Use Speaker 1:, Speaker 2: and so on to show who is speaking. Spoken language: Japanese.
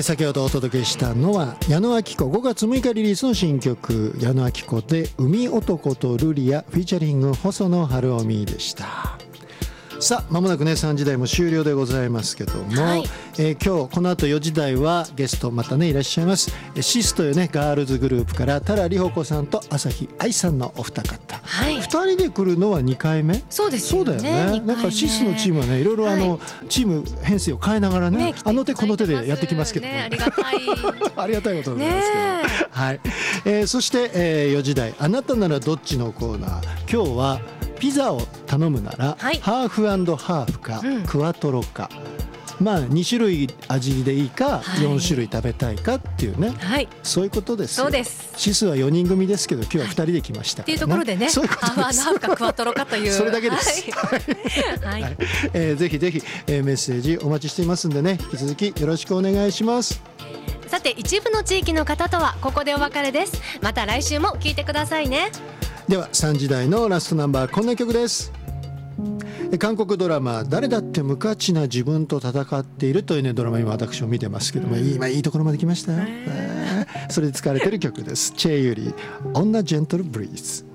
Speaker 1: 先ほどお届けしたのは矢野顕子5月6日リリースの新曲矢野顕子で海男とルリアフィーチャリング細野晴臣でした。さあ間もなくね3時台も終了でございますけども、今日この後4時台はゲストまたねいらっしゃいます。シスというねガールズグループから多良里穂子さんと朝日愛さんのお二方、2人で来るのは2回目。
Speaker 2: そうですよね。
Speaker 1: そうだよね。なんかシスのチームはねいろいろチーム編成を変えながらねあの手この手でやってきますけどね、
Speaker 2: ありがたい
Speaker 1: ありがたいことでございますけど、はい。そして、4時台あなたならどっちのコーナー、今日はピザを頼むなら、ハーフ&ハーフか、クワトロか、まあ2種類味でいいか、4種類食べたいかっていうね、そういうことですよ。
Speaker 2: そうです。
Speaker 1: シスは4人組ですけど今日は2人で来ましたからね、
Speaker 2: っていうところでね、
Speaker 1: そういうことです。
Speaker 2: ハーフかクワトロかという
Speaker 1: それだけです。ぜひぜひ、メッセージお待ちしていますんでね、引き続きよろしくお願いします。
Speaker 2: さて一部の地域の方とはここでお別れです。また来週も聞いてくださいね。
Speaker 1: では3時台のラストナンバー、こんな曲です。韓国ドラマ誰だって無価値な自分と戦っているというねドラマ、今私も見てますけども、今いいところまで来ましたよ。それで使われている曲です。チェユリオンナジェントルブリーズ。